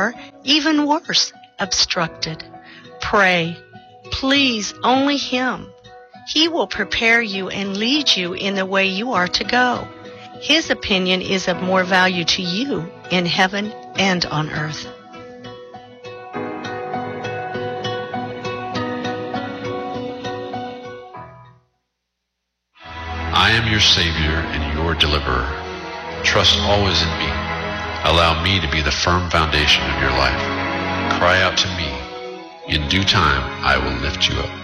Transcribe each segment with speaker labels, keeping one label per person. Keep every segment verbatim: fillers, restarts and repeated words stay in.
Speaker 1: or, even worse, obstructed. Pray. Please, only Him. He will prepare you and lead you in the way you are to go. His opinion is of more value to you in heaven and on earth.
Speaker 2: I am your Savior and your Deliverer. Trust always in me. Allow me to be the firm foundation of your life. Cry out to me. In due time, I will lift you up.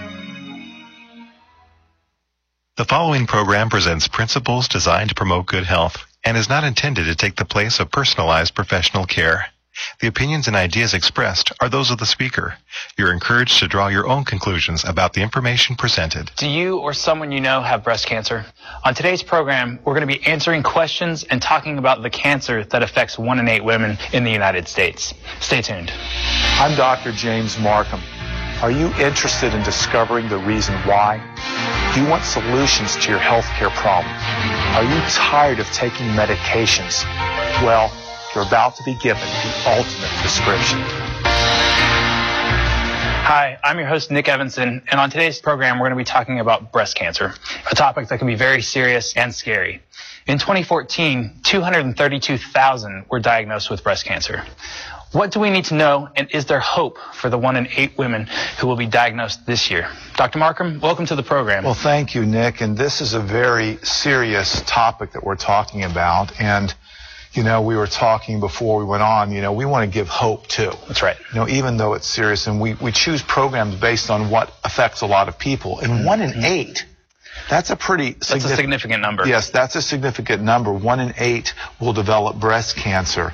Speaker 3: The following program presents principles designed to promote good health and is not intended to take the place of personalized professional care. The opinions and ideas expressed are those of the speaker. You're encouraged to draw your own conclusions about the information presented.
Speaker 4: Do you or someone you know have breast cancer? On today's program, we're going to be answering questions and talking about the cancer that affects one in eight women in the United States. Stay tuned.
Speaker 5: I'm Doctor James Markham. Are you interested in discovering the reason why? Do you want solutions to your healthcare problems? Are you tired of taking medications? Well, you're about to be given the ultimate prescription.
Speaker 4: Hi, I'm your host, Nick Evanson, and on today's program, we're going to be talking about breast cancer, a topic that can be very serious and scary. In twenty fourteen, two hundred thirty-two thousand were diagnosed with breast cancer. What do we need to know, and is there hope for the one in eight women who will be diagnosed this year? Doctor Markham, welcome to the program.
Speaker 5: Well, thank you, Nick, and this is a very serious topic that we're talking about, and you know, we were talking before we went on, you know, we want to give hope too.
Speaker 4: That's right.
Speaker 5: You know, even though it's serious, and we, we choose programs based on what affects a lot of people. And mm-hmm. one in eight, that's a pretty
Speaker 4: That's significant, a significant number.
Speaker 5: Yes, that's a significant number. One in eight will develop breast cancer.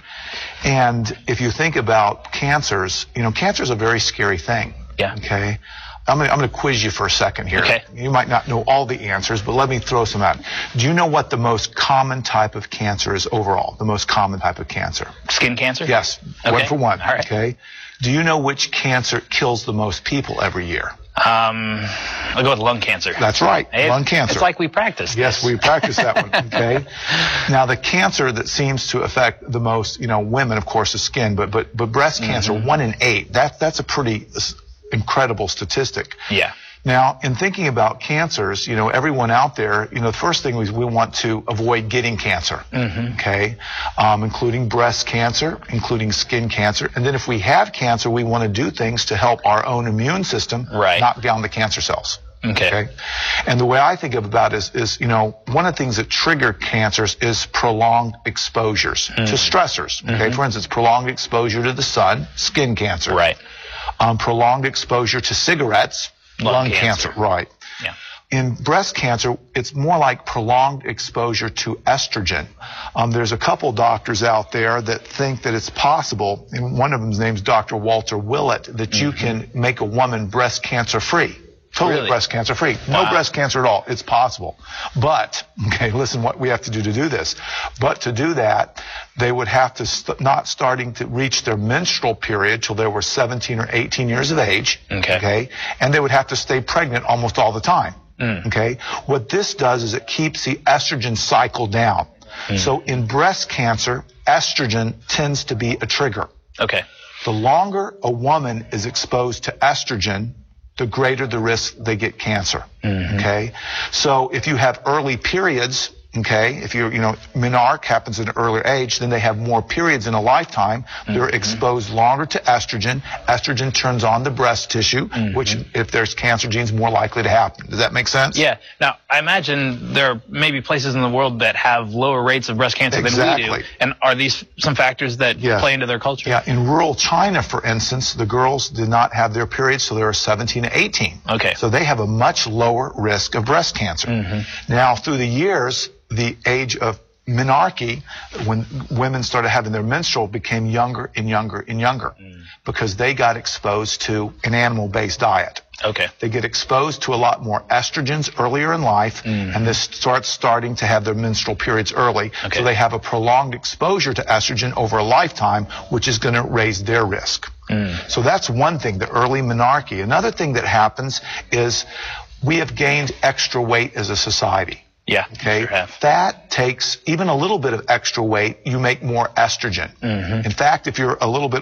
Speaker 5: And if you think about cancers, you know, cancer is a very scary thing.
Speaker 4: Yeah.
Speaker 5: Okay. I'm going, I'm going to quiz you for a second here.
Speaker 4: Okay.
Speaker 5: You might not know all the answers, but let me throw some out. Do you know what the most common type of cancer is overall? The most common type of cancer?
Speaker 4: Skin cancer?
Speaker 5: Yes.
Speaker 4: Okay.
Speaker 5: One for one.
Speaker 4: All right.
Speaker 5: Okay. Do you know which cancer kills the most people every year?
Speaker 4: Um, I'll go with lung cancer.
Speaker 5: That's right.
Speaker 4: It,
Speaker 5: lung cancer.
Speaker 4: It's like we practiced.
Speaker 5: Yes,
Speaker 4: this.
Speaker 5: we practiced that one. Okay. Now, the cancer that seems to affect the most, you know, women, of course, is skin, but but but breast mm-hmm. cancer, one in eight. That that's a pretty incredible statistic.
Speaker 4: Yeah.
Speaker 5: Now, in thinking about cancers, you know, everyone out there, you know, the first thing is we want to avoid getting cancer,
Speaker 4: mm-hmm.
Speaker 5: okay, um, including breast cancer, including skin cancer. And then if we have cancer, we want to do things to help our own immune system
Speaker 4: right.
Speaker 5: knock down the cancer cells.
Speaker 4: Okay.
Speaker 5: okay. And the way I think about it is, is, you know, one of the things that trigger cancers is prolonged exposures mm-hmm. to stressors. Okay. Mm-hmm. For instance, prolonged exposure to the sun, skin cancer.
Speaker 4: Right.
Speaker 5: Um, prolonged exposure to cigarettes, lung, lung cancer. cancer. Right.
Speaker 4: Yeah.
Speaker 5: In breast cancer, it's more like prolonged exposure to estrogen. Um, there's a couple doctors out there that think that it's possible, and one of them's name's Doctor Walter Willett, that mm-hmm. you can make a woman breast cancer free. Totally
Speaker 4: really?
Speaker 5: breast cancer free. No
Speaker 4: wow.
Speaker 5: breast cancer at all. It's possible. But, okay, listen what we have to do to do this. But to do that, they would have to st- not starting to reach their menstrual period till they were seventeen or eighteen years of age.
Speaker 4: Okay.
Speaker 5: Okay. And they would have to stay pregnant almost all the time.
Speaker 4: Mm.
Speaker 5: Okay. What this does is it keeps the estrogen cycle down. Mm. So in breast cancer, estrogen tends to be a trigger.
Speaker 4: Okay.
Speaker 5: The longer a woman is exposed to estrogen, the greater the risk they get cancer. Mm-hmm. Okay. So if you have early periods, okay, if you're, you know, menarche happens at an earlier age, then they have more periods in a lifetime. Mm-hmm. They're exposed longer to estrogen. Estrogen turns on the breast tissue, mm-hmm. which, if there's cancer genes, more likely to happen. Does that make sense?
Speaker 4: Yeah. Now, I imagine there are maybe places in the world that have lower rates of breast cancer
Speaker 5: exactly.
Speaker 4: than we do. And are these some factors that
Speaker 5: yeah.
Speaker 4: play into their culture?
Speaker 5: Yeah. In rural China, for instance, the girls did not have their periods till they were seventeen to eighteen.
Speaker 4: Okay.
Speaker 5: So they have a much lower risk of breast cancer. Mm-hmm. Now, through the years, the age of menarche, when women started having their menstrual, became younger and younger and younger mm. because they got exposed to an animal-based diet.
Speaker 4: Okay.
Speaker 5: They get exposed to a lot more estrogens earlier in life, mm. and this starts starting to have their menstrual periods early.
Speaker 4: Okay.
Speaker 5: So they have a prolonged exposure to estrogen over a lifetime, which is going to raise their risk. Mm. So that's one thing, the early menarche. Another thing that happens is we have gained extra weight as a society.
Speaker 4: Yeah,
Speaker 5: okay.
Speaker 4: Sure
Speaker 5: that takes even a little bit of extra weight. You make more estrogen. Mm-hmm. In fact, if you're a little bit